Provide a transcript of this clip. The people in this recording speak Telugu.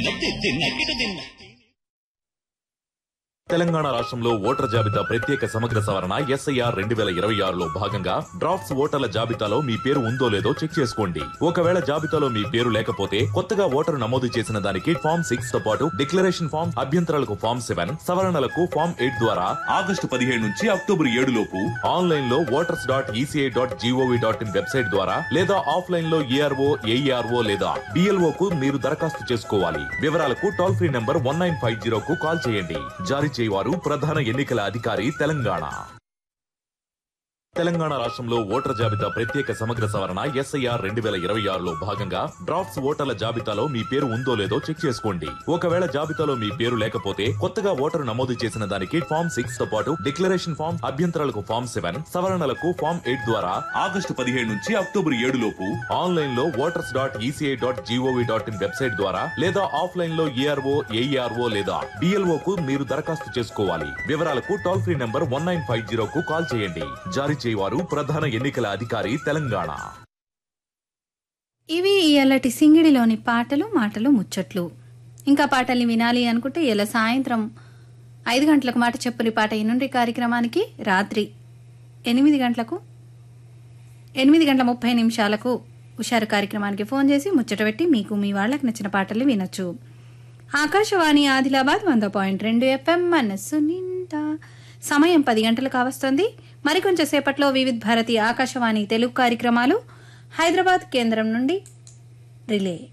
తెలంగాణ రాష్ట్రంలో ఓటర్ జాబితా ప్రత్యేక సమగ్ర సవరణ SIR 2026లో భాగంగా డ్రాఫ్ట్స్ ఓటర్ల జాబితాలో మీ పేరు ఉందో లేదో చెక్ చేసుకోండి. ఒకవేళ జాబితాలో మీ పేరు లేకపోతే కొత్తగా ఓటరు నమోదు చేసిన దానికి ఫామ్ 6 తో పాటు డిక్లరేషన్ ఫామ్, అభ్యంతరాలకు ఫామ్ 7, సవరణలకు ఫామ్ 8 ద్వారా ఆగస్టు 15 నుంచి అక్టోబర్ 7 లోపు ఆన్లైన్ లో voters.eci.gov.in వెబ్సైట్ ద్వారా లేదా ఆఫ్లైన్ లో ARO, AERO లేదా BLO కు మీరు దరఖాస్తు చేసుకోవాలి. వివరాలకు టోల్ ఫ్రీ నంబర్ 1950 కు కాల్ చేయండి. జారీ చేయవారు ప్రధాన ఎన్నికల అధికారి తెలంగాణ. తెలంగాణ రాష్ట్రంలో ఓటర్ జాబితా ప్రత్యేక సమగ్ర సవరణ SIR 2026లో భాగంగా డ్రాఫ్ట్స్ ఓటర్ల జాబితాలో మీ పేరు ఉందో లేదో చెక్ చేసుకోండి. ఒకవేళ జాబితాలో మీ పేరు లేకపోతే కొత్తగా ఓటరు నమోదు చేసిన దానికి ఫామ్ 6 తో పాటు డిక్లరేషన్ ఫామ్, అభ్యంతరాలకు ఫామ్ 7, సవరణలకు ఫామ్ 8 ద్వారా ఆగస్టు 15 నుంచి అక్టోబర్ 7 లోపు ఆన్లైన్ లో voters.eci.gov.in వెబ్సైట్ ద్వారా లేదా ఆఫ్లైన్ లో ARO, AERO లేదా BLO కు మీరు దరఖాస్తు చేసుకోవాలి. వివరాలకు టోల్ ఫ్రీ నంబర్ 1950 కు కాల్ చేయండి. జారీ చేయవారు ప్రధాన ఎన్నికల అధికారి తెలంగాణ. ఇవి ఇయాలటి సింగిడిలోని పాటలు, మాటలు, ముచ్చట్లు. ఇంకా పాటల్ని వినాలి అనుకుంటే ఇలా సాయంత్రం 5 గంటలకు మాట చెప్పుని పాట ఇనుండి కార్యక్రమానికి, రాత్రి 8 గంటలకు 8:30 హుషారు కార్యక్రమానికి ఫోన్ చేసి ముచ్చట పెట్టి మీకు మీ వాళ్ళకి నచ్చిన పాటల్ని వినొచ్చు. ఆకాశవాణి ఆదిలాబాద్ 100.2 FM మనస్సు నిండా. సమయం 10 గంటలు కావస్తోంది. మరికొంచెం సేపట్లో వివిధ భారతి ఆకాశవాణి తెలుగు కార్యక్రమాలు హైదరాబాద్ కేంద్రం నుండి రిలే.